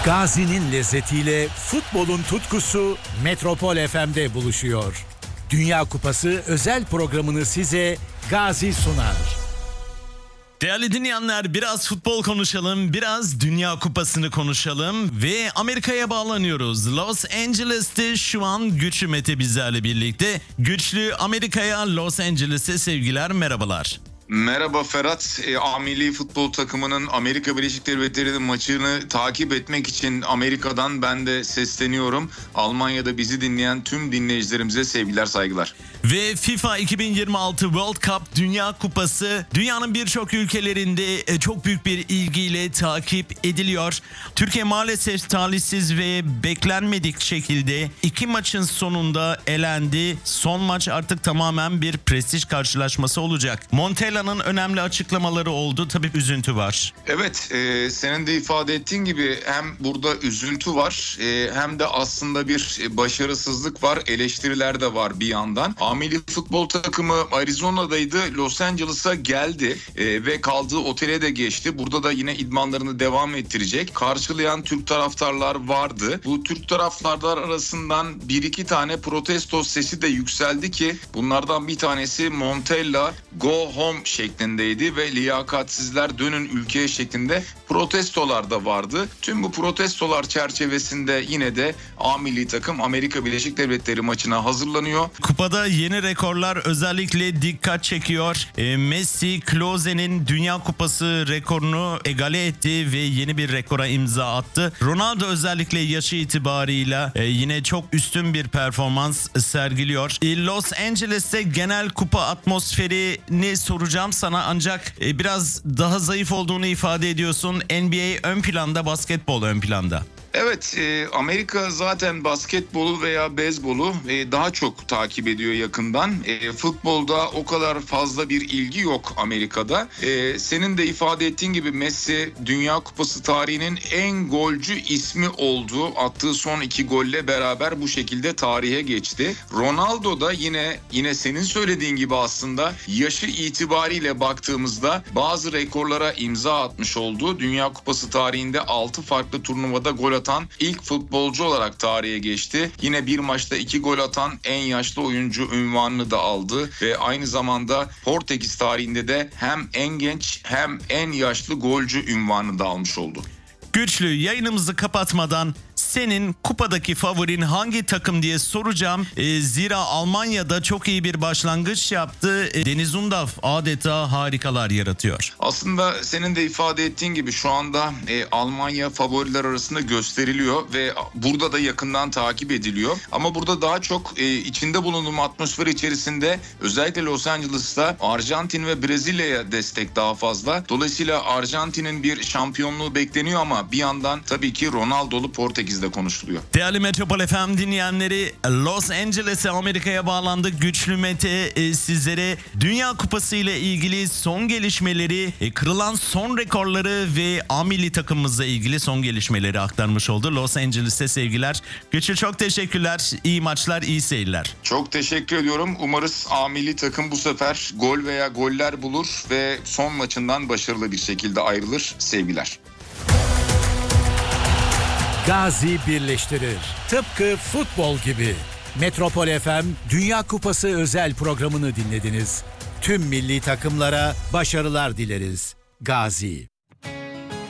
Gazi'nin lezzetiyle futbolun tutkusu Metropol FM'de buluşuyor. Dünya Kupası özel programını size Gazi sunar. Değerli dinleyenler, biraz futbol konuşalım, biraz Dünya Kupası'nı konuşalım ve Amerika'ya bağlanıyoruz. Los Angeles'te şu an Güçlü Mete bizlerle birlikte. Güçlü, Amerika'ya, Los Angeles'e sevgiler, merhabalar. Merhaba Ferhat. A milli futbol takımının Amerika Birleşik Devletleri'nin maçını takip etmek için Amerika'dan ben de sesleniyorum. Almanya'da bizi dinleyen tüm dinleyicilerimize sevgiler, saygılar. Ve FIFA 2026 World Cup Dünya Kupası dünyanın birçok ülkelerinde çok büyük bir ilgiyle takip ediliyor. Türkiye maalesef talihsiz ve beklenmedik şekilde 2 maçın sonunda elendi. Son maç artık tamamen bir prestij karşılaşması olacak. Montella'nın önemli açıklamaları oldu. Tabii üzüntü var. Evet, senin de ifade ettiğin gibi hem burada üzüntü var hem de aslında bir başarısızlık var. Eleştiriler de var bir yandan. Milli futbol takımı Arizona'daydı. Los Angeles'a geldi ve kaldığı otele de geçti. Burada da yine idmanlarını devam ettirecek. Karşılayan Türk taraftarlar vardı. Bu Türk taraftarlar arasından 1-2 tane protesto sesi de yükseldi ki bunlardan bir tanesi Montella Go Home şeklindeydi ve liyakatsizler dönün ülkeye şeklinde protestolar da vardı. Tüm bu protestolar çerçevesinde yine de A milli takım Amerika Birleşik Devletleri maçına hazırlanıyor. Kupada yeni rekorlar özellikle dikkat çekiyor. Messi, Klose'nin Dünya Kupası rekorunu egale etti ve yeni bir rekora imza attı. Ronaldo özellikle yaşı itibarıyla yine çok üstün bir performans sergiliyor. Los Angeles'te genel kupa atmosferini soracağım sana, ancak biraz daha zayıf olduğunu ifade ediyorsun. NBA ön planda, basketbol ön planda. Evet, Amerika zaten basketbolu veya beyzbolu daha çok takip ediyor yakından. Futbolda o kadar fazla bir ilgi yok Amerika'da. Senin de ifade ettiğin gibi Messi Dünya Kupası tarihinin en golcü ismi oldu. Attığı son 2 golle beraber bu şekilde tarihe geçti. Ronaldo da yine senin söylediğin gibi aslında yaşı itibariyle baktığımızda bazı rekorlara imza atmış oldu. Dünya Kupası tarihinde 6 farklı turnuvada gol atan ilk futbolcu olarak tarihe geçti. Yine bir maçta 2 gol atan en yaşlı oyuncu unvanını da aldı ve aynı zamanda Portekiz tarihinde de hem en genç hem en yaşlı golcü unvanını da almış oldu. Güçlü, yayınımızı kapatmadan senin kupadaki favorin hangi takım diye soracağım. Zira Almanya'da çok iyi bir başlangıç yaptı. Deniz Undav adeta harikalar yaratıyor. Aslında senin de ifade ettiğin gibi şu anda Almanya favoriler arasında gösteriliyor ve burada da yakından takip ediliyor. Ama burada daha çok içinde bulunduğum atmosfer içerisinde özellikle Los Angeles'ta Arjantin ve Brezilya'ya destek daha fazla. Dolayısıyla Arjantin'in bir şampiyonluğu bekleniyor ama bir yandan tabii ki Ronaldo'lu Portekiz'de konuşuluyor. Değerli Metropol FM dinleyenleri, Los Angeles'e, Amerika'ya bağlandık. Güçlü Mete sizlere Dünya Kupası ile ilgili son gelişmeleri, kırılan son rekorları ve A milli takımımızla ilgili son gelişmeleri aktarmış oldu. Los Angeles'e sevgiler. Güçlü, çok teşekkürler. İyi maçlar, iyi seyirler. Çok teşekkür ediyorum. Umarız A milli takım bu sefer gol veya goller bulur ve son maçından başarılı bir şekilde ayrılır. Sevgiler. Gazi birleştirir. Tıpkı futbol gibi. Metropol FM Dünya Kupası özel programını dinlediniz. Tüm milli takımlara başarılar dileriz. Gazi.